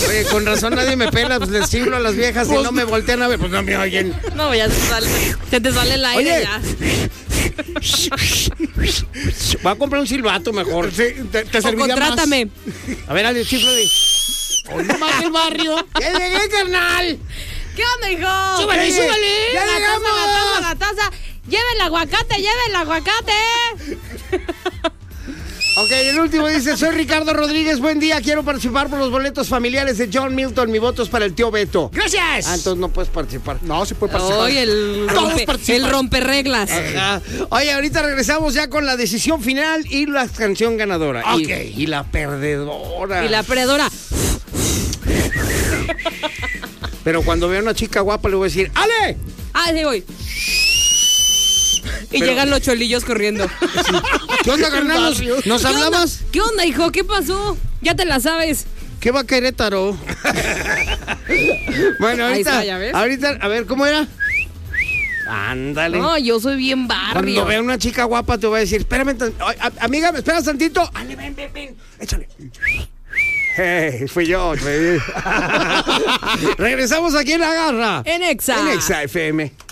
Oye, con razón nadie me pela, pues les chiflo a las viejas y no me voltean a ver, pues no me oyen. No, ya se te sale el aire. Oye. Ya. Voy a comprar un silbato mejor. Sí, te serviría Contrátame. A ver, Ale, chiflo de... Hoy nomás el barrio. ¡Ya llegué, carnal! ¿Qué onda, hijo? ¡Súbale, súbale! ¡Ya llegamos! La taza. Lleve el aguacate. Ok, el último dice, soy Ricardo Rodríguez, buen día, quiero participar por los boletos familiares de John Milton, mi voto es para el tío Beto. ¡Gracias! Ah, entonces no puedes participar. No, se puede participar. Oye, Todos participan. el romperreglas. Ajá. Oye, ahorita regresamos ya con la decisión final y la canción ganadora. Ok. Y la perdedora. Y la perdedora. Pero cuando vea a una chica guapa le voy a decir, ¡Ale! Ah, sí voy. Y llegan los cholillos corriendo. ¿Qué onda, carnal? ¿Nos hablabas? ¿Qué onda, hijo? ¿Qué pasó? Ya te la sabes. ¿Qué va a Querétaro? Bueno, Ahí ahorita, está, ¿ya ves? ahorita, a ver, ¿cómo era? Ándale. No, yo soy bien Cuando barrio. vea una chica guapa te voy a decir, espérame, amiga, ¿me esperas tantito? Ale, ven, échale. Hey, fui yo. Regresamos aquí en La Garra. En Exa. En Exa FM.